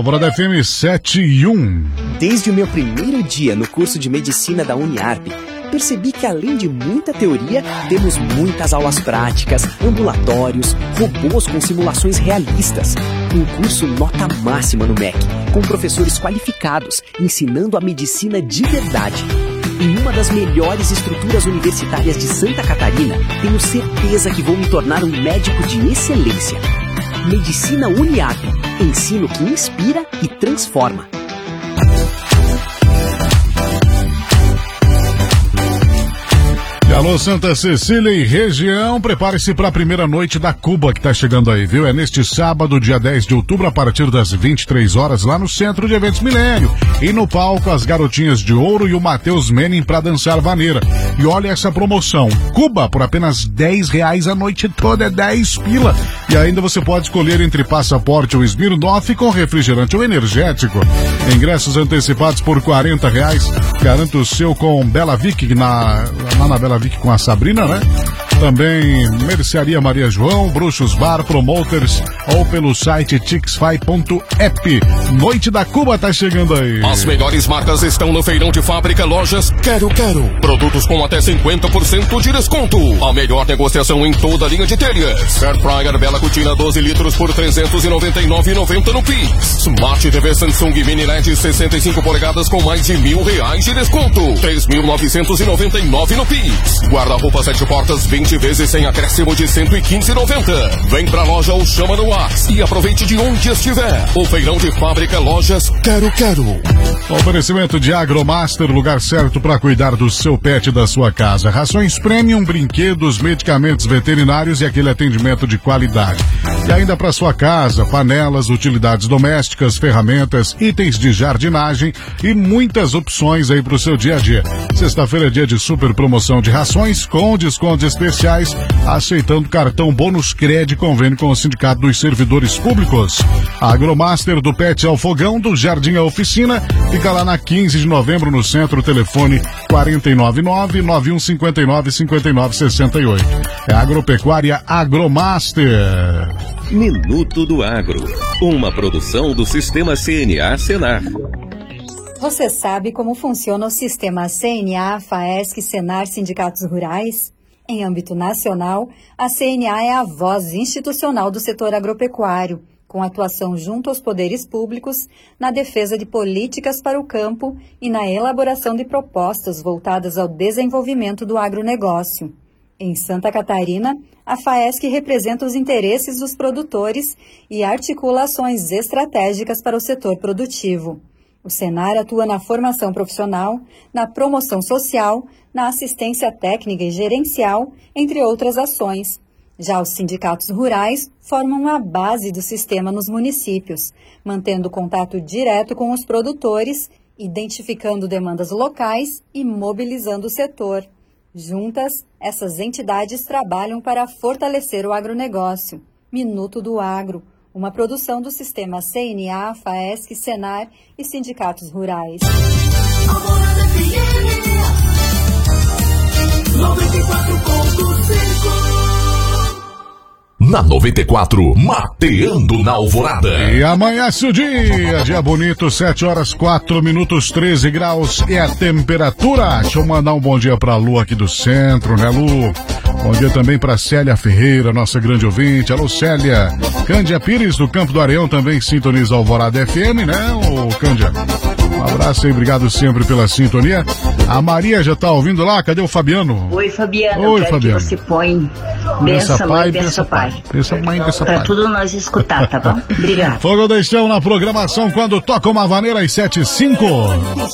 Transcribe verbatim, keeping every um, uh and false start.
Alvorada F M sete e um. Desde o meu primeiro dia no curso de medicina da Uniarp, percebi que além de muita teoria, temos muitas aulas práticas, ambulatórios, robôs com simulações realistas. Um curso nota máxima no M E C, com professores qualificados, ensinando a medicina de verdade. Em uma das melhores estruturas universitárias de Santa Catarina, tenho certeza que vou me tornar um médico de excelência. Medicina Uniarp, ensino que inspira e transforma. Alô, Santa Cecília e região, prepare-se para a primeira noite da Cuba que tá chegando aí, viu? É neste sábado, dia dez de outubro, a partir das vinte e três horas, lá no Centro de Eventos Milênio. E no palco, as Garotinhas de Ouro e o Matheus Menin para dançar vaneira. E olha essa promoção, Cuba por apenas dez reais a noite toda, é dez pila. E ainda você pode escolher entre passaporte ou Smirnoff com refrigerante ou energético. Ingressos antecipados por quarenta reais. Garanta o seu com Bela Vic, na, lá na Bela Vic com a Sabrina, né? Também Mercearia Maria João, Bruxos Bar, Promoters ou pelo site tixfy ponto app. Noite da Cuba tá chegando aí. As melhores marcas estão no Feirão de Fábrica Lojas Quero Quero. Produtos com até cinquenta por cento de desconto. A melhor negociação em toda a linha de telhas. Air Fryer Bela Cutina doze litros por trezentos e noventa e nove reais e noventa centavos no Pix. Smart T V Samsung Mini L E D sessenta e cinco polegadas com mais de mil reais de desconto. três mil novecentos e noventa e nove reais no Pix. Guarda-roupa sete portas vinte vezes sem acréscimo de cento e quinze reais e noventa centavos. Vem pra loja ou chama no WhatsApp e aproveite de onde estiver. O Feirão de Fábrica Lojas Quero Quero. Oferecimento de Agromaster, lugar certo para cuidar do seu pet e da sua casa. Rações premium, brinquedos, medicamentos veterinários e aquele atendimento de qualidade. E ainda para sua casa, panelas, utilidades domésticas, ferramentas, itens de jardinagem e muitas opções aí pro seu dia a dia. Sexta-feira é dia de super promoção de rações com descontos especiais, aceitando cartão bônus crédito, convênio com o Sindicato dos Servidores Públicos. A Agromaster do Pet ao Fogão, do Jardim à Oficina, fica lá na quinze de novembro no centro, telefone quatro nove nove, nove um cinco nove, cinco nove seis oito. É a Agropecuária Agromaster. Minuto do Agro, uma produção do Sistema C N A Senar. Você sabe como funciona o sistema C N A, FAESC, Senar, Sindicatos Rurais? Em âmbito nacional, a C N A é a voz institucional do setor agropecuário, com atuação junto aos poderes públicos na defesa de políticas para o campo e na elaboração de propostas voltadas ao desenvolvimento do agronegócio. Em Santa Catarina, a FAESC representa os interesses dos produtores e articula ações estratégicas para o setor produtivo. O Senar atua na formação profissional, na promoção social, na assistência técnica e gerencial, entre outras ações. Já os sindicatos rurais formam a base do sistema nos municípios, mantendo contato direto com os produtores, identificando demandas locais e mobilizando o setor. Juntas, essas entidades trabalham para fortalecer o agronegócio. Minuto do Agro, uma produção do Sistema C N A, FAESC, Senar e Sindicatos Rurais. Na noventa e quatro, mateando na Alvorada. E amanhece o dia, dia bonito, sete horas quatro minutos, treze graus é a temperatura. Deixa eu mandar um bom dia pra Lu aqui do centro, né, Lu? Bom dia também pra Célia Ferreira, nossa grande ouvinte. Alô, Célia. Cândia Pires, do Campo do Areião, também sintoniza Alvorada F M, né, ô Cândia? Um abraço aí, obrigado sempre pela sintonia. A Maria já tá ouvindo lá, cadê o Fabiano? Oi, Fabiano, Oi, eu quero Fabiano. que você põe benção mãe, benção pai. Benção mãe, benção pai. Pra tudo nós escutar, tá bom? Obrigado. Fogo deixão na programação quando toca uma vaneira às sete e cinco.